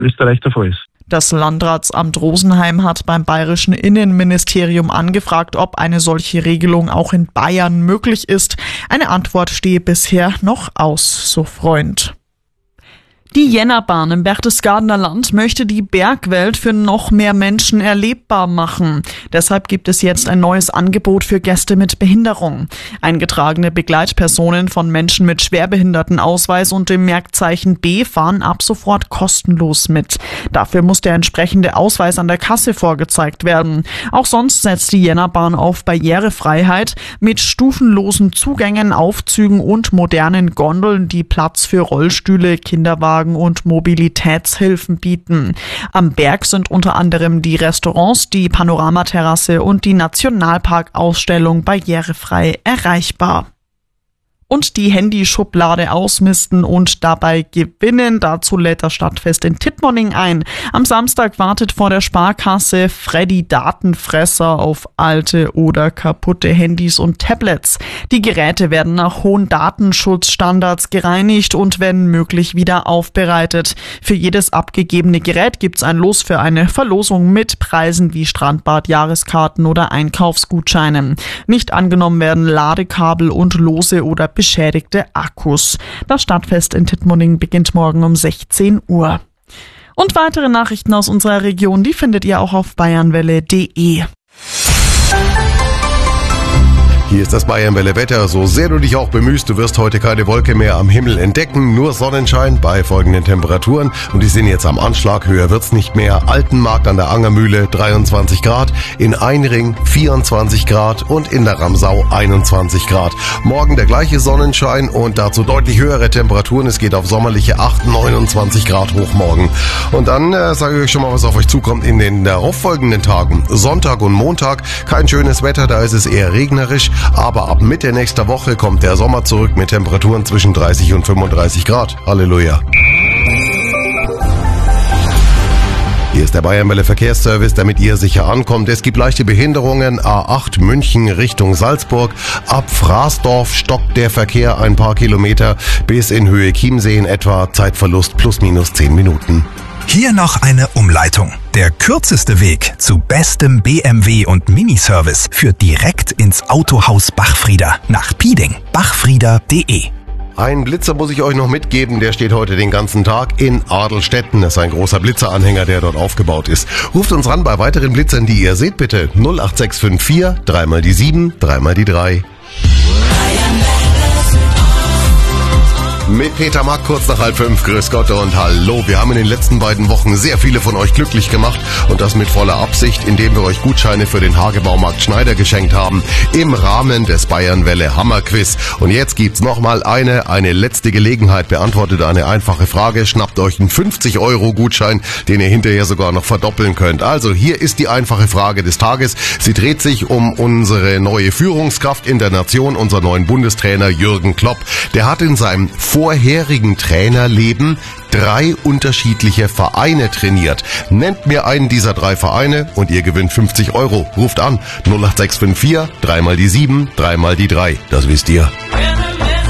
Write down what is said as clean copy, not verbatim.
Österreich der Fall ist. Das Landratsamt Rosenheim hat beim bayerischen Innenministerium angefragt, ob eine solche Regelung auch in Bayern möglich ist. Eine Antwort stehe bisher noch aus, so Freund. Die Jännerbahn im Berchtesgadener Land möchte die Bergwelt für noch mehr Menschen erlebbar machen. Deshalb gibt es jetzt ein neues Angebot für Gäste mit Behinderung. Eingetragene Begleitpersonen von Menschen mit Schwerbehindertenausweis und dem Merkzeichen B fahren ab sofort kostenlos mit. Dafür muss der entsprechende Ausweis an der Kasse vorgezeigt werden. Auch sonst setzt die Jännerbahn auf Barrierefreiheit mit stufenlosen Zugängen, Aufzügen und modernen Gondeln, die Platz für Rollstühle, Kinderwagen und Mobilitätshilfen bieten. Am Berg sind unter anderem die Restaurants, die Panoramaterrasse und die Nationalparkausstellung barrierefrei erreichbar. Und die Handyschublade ausmisten und dabei gewinnen. Dazu lädt das Stadtfest in Tittmoning ein. Am Samstag wartet vor der Sparkasse Freddy Datenfresser auf alte oder kaputte Handys und Tablets. Die Geräte werden nach hohen Datenschutzstandards gereinigt und wenn möglich wieder aufbereitet. Für jedes abgegebene Gerät gibt's ein Los für eine Verlosung mit Preisen wie Strandbad, Jahreskarten oder Einkaufsgutscheinen. Nicht angenommen werden Ladekabel und lose oder beschädigte Akkus. Das Stadtfest in Tittmoning beginnt morgen um 16 Uhr. Und weitere Nachrichten aus unserer Region, die findet ihr auch auf bayernwelle.de. Hier ist das Bayernwelle-Wetter. So sehr du dich auch bemühst, du wirst heute keine Wolke mehr am Himmel entdecken. Nur Sonnenschein bei folgenden Temperaturen. Und die sind jetzt am Anschlag. Höher wird's nicht mehr. Altenmarkt an der Angermühle 23 Grad. In Einring 24 Grad. Und in der Ramsau 21 Grad. Morgen der gleiche Sonnenschein und dazu deutlich höhere Temperaturen. Es geht auf sommerliche 29 Grad hoch morgen. Und dann sage ich euch schon mal, was auf euch zukommt in den darauffolgenden Tagen. Sonntag und Montag kein schönes Wetter. Da ist es eher regnerisch. Aber ab Mitte nächster Woche kommt der Sommer zurück mit Temperaturen zwischen 30 und 35 Grad. Halleluja. Hier ist der Bayernwelle Verkehrsservice, damit ihr sicher ankommt. Es gibt leichte Behinderungen. A8 München Richtung Salzburg. Ab Fraßdorf stockt der Verkehr ein paar Kilometer bis in Höhe Chiemsee in etwa. Zeitverlust plus minus 10 Minuten. Hier noch eine Umleitung. Der kürzeste Weg zu bestem BMW und Miniservice führt direkt ins Autohaus Bachfrieder nach Pieding. Bachfrieder.de. Ein Blitzer muss ich euch noch mitgeben, der steht heute den ganzen Tag in Adelstetten. Das ist ein großer Blitzeranhänger, der dort aufgebaut ist. Ruft uns ran bei weiteren Blitzern, die ihr seht, bitte 08654 3 mal die 7, 3 mal die 3. Mit Peter Mack kurz nach 4:30. Grüß Gott und hallo. Wir haben in den letzten beiden Wochen sehr viele von euch glücklich gemacht und das mit voller Absicht, indem wir euch Gutscheine für den Hagebaumarkt Schneider geschenkt haben im Rahmen des Bayernwelle Hammerquiz. Und jetzt gibt's nochmal eine letzte Gelegenheit. Beantwortet eine einfache Frage, schnappt euch einen 50-Euro-Gutschein, den ihr hinterher sogar noch verdoppeln könnt. Also hier ist die einfache Frage des Tages. Sie dreht sich um unsere neue Führungskraft in der Nation, unseren neuen Bundestrainer Jürgen Klopp. Der hat in seinem vorherigen Trainerleben 3 unterschiedliche Vereine trainiert. Nennt mir einen dieser 3 Vereine und ihr gewinnt 50 Euro. Ruft an 08654 3 mal die 7, 3 mal die 3. Das wisst ihr.